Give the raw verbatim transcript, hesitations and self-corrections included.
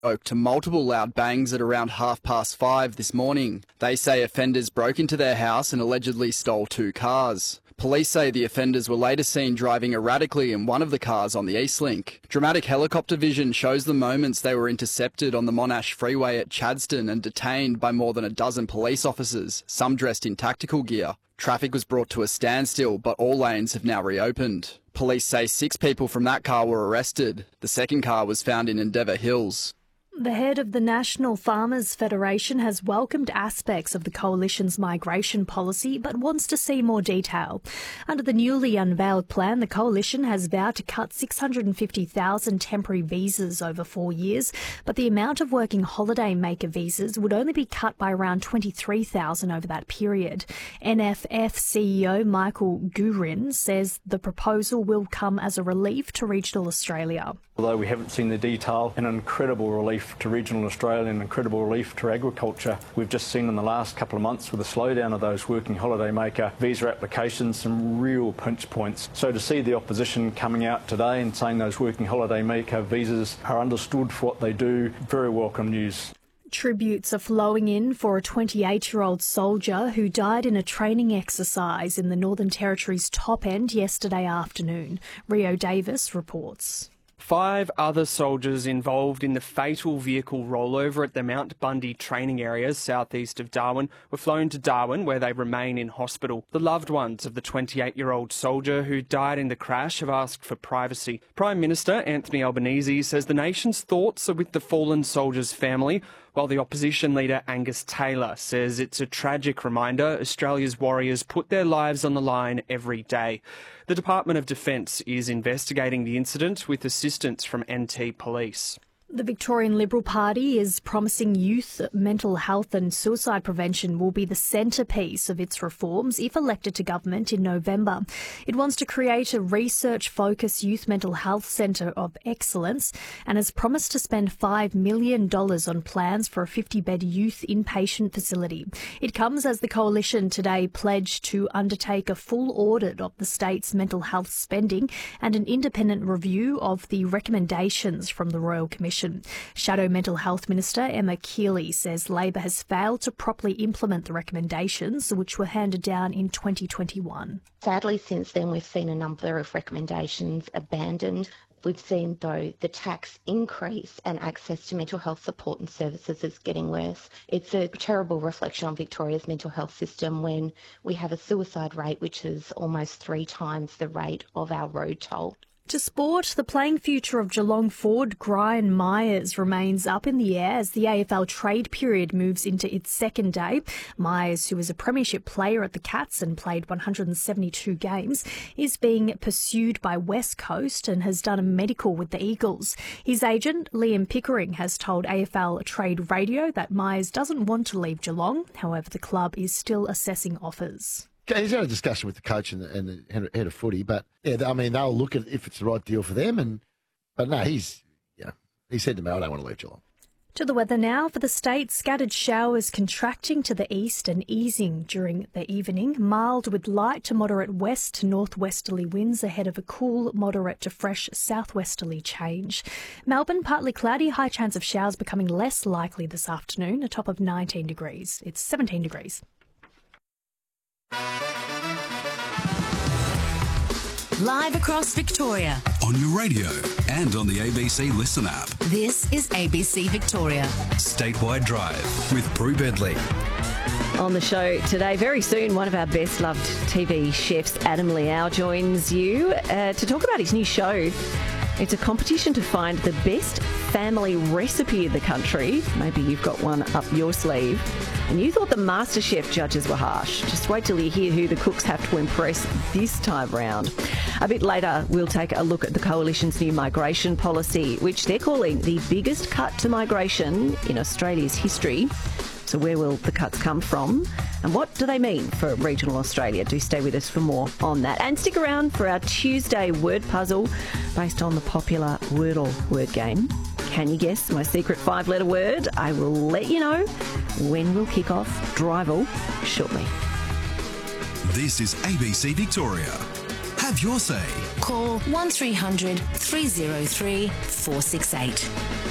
woke to multiple loud bangs at around half past five this morning. They say offenders broke into their house and allegedly stole two cars. Police say the offenders were later seen driving erratically in one of the cars on the Eastlink. Dramatic helicopter vision shows the moments they were intercepted on the Monash Freeway at Chadstone and detained by more than a dozen police officers, some dressed in tactical gear. Traffic was brought to a standstill, but all lanes have now reopened. Police say six people from that car were arrested. The second car was found in Endeavour Hills. The head of the National Farmers Federation has welcomed aspects of the Coalition's migration policy but wants to see more detail. Under the newly unveiled plan, the Coalition has vowed to cut six hundred fifty thousand temporary visas over four years, but the amount of working holiday maker visas would only be cut by around twenty-three thousand over that period. N F F C E O Michael Guerin says the proposal will come as a relief to regional Australia. Although we haven't seen the detail, an incredible relief to regional Australia and an incredible relief to agriculture. We've just seen in the last couple of months with the slowdown of those working holiday maker visa applications some real pinch points. So to see the opposition coming out today and saying those working holiday maker visas are understood for what they do, very welcome news. Tributes are flowing in for a twenty-eight-year-old soldier who died in a training exercise in the Northern Territory's top end yesterday afternoon. Rio Davis reports. Five other soldiers involved in the fatal vehicle rollover at the Mount Bundy training areas southeast of Darwin were flown to Darwin, where they remain in hospital. The loved ones of the twenty-eight-year-old soldier who died in the crash have asked for privacy. Prime Minister Anthony Albanese says the nation's thoughts are with the fallen soldier's family, while the opposition leader Angus Taylor says it's a tragic reminder Australia's warriors put their lives on the line every day. The Department of Defence is investigating the incident with assistance from N T Police. The Victorian Liberal Party is promising youth mental health and suicide prevention will be the centrepiece of its reforms if elected to government in November. It wants to create a research-focused youth mental health centre of excellence and has promised to spend five million dollars on plans for a fifty-bed youth inpatient facility. It comes as the Coalition today pledged to undertake a full audit of the state's mental health spending and an independent review of the recommendations from the Royal Commission. Shadow Mental Health Minister Emma Keeley says Labor has failed to properly implement the recommendations, which were handed down in twenty twenty-one. Sadly, since then, we've seen a number of recommendations abandoned. We've seen, though, the tax increase and access to mental health support and services is getting worse. It's a terrible reflection on Victoria's mental health system when we have a suicide rate which is almost three times the rate of our road toll. To sport, the playing future of Geelong forward Brian Myers remains up in the air as the A F L trade period moves into its second day. Myers, who is a premiership player at the Cats and played one hundred seventy-two games, is being pursued by West Coast and has done a medical with the Eagles. His agent, Liam Pickering, has told A F L Trade Radio that Myers doesn't want to leave Geelong. However, the club is still assessing offers. He's had a discussion with the coach and the, and the head of footy, but yeah, I mean they'll look at if it's the right deal for them. And but no, he's yeah, he said to me, "I don't want to leave Geelong." To the weather now. For the state, scattered showers contracting to the east and easing during the evening. Mild with light to moderate west to northwesterly winds ahead of a cool, moderate to fresh southwesterly change. Melbourne, partly cloudy, high chance of showers becoming less likely this afternoon, a top of nineteen degrees. It's seventeen degrees. Live across Victoria. On your radio and on the A B C Listen app. This is A B C Victoria. Statewide Drive with Prue Bedley. On the show today, very soon, one of our best-loved T V chefs, Adam Liao, joins you uh, to talk about his new show. It's a competition to find the best family recipe in the country. Maybe you've got one up your sleeve. And you thought the MasterChef judges were harsh. Just wait till you hear who the cooks have to impress this time round. A bit later, we'll take a look at the Coalition's new migration policy, which they're calling the biggest cut to migration in Australia's history. So where will the cuts come from? And what do they mean for regional Australia? Do stay with us for more on that. And stick around for our Tuesday word puzzle based on the popular Wordle word game. Can you guess my secret five-letter word? I will let you know when we'll kick off Drival shortly. This is A B C Victoria. Have your say. Call one three hundred three oh three four six eight.